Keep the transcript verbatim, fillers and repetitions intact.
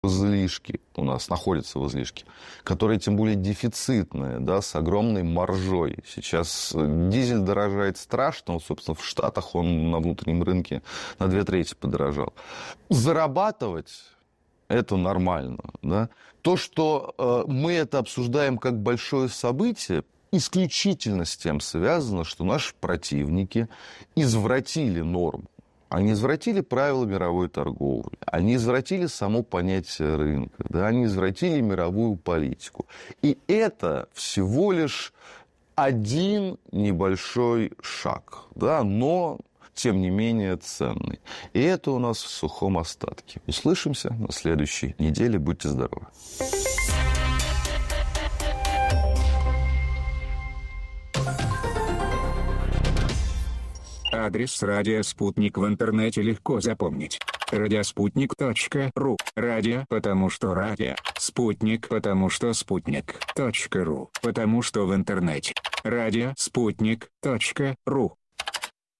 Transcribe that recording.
в излишке, у нас находятся в излишке, которые тем более дефицитные, да, с огромной маржой. Сейчас дизель дорожает страшно, вот, собственно, в Штатах он на внутреннем рынке на две трети подорожал. Зарабатывать это нормально, да. То, что э, мы это обсуждаем как большое событие, исключительно с тем связано, что наши противники извратили норму. Они извратили правила мировой торговли, они извратили само понятие рынка, да, они извратили мировую политику. И это всего лишь один небольшой шаг, да, но тем не менее ценный. И это у нас в сухом остатке. Услышимся на следующей неделе. Будьте здоровы. Адрес «Радио Спутник» в интернете легко запомнить. радиоспутник точка ру. Радио, потому что радио. Спутник, потому что спутник. .ру, потому что в интернете. радио спутник точка ру.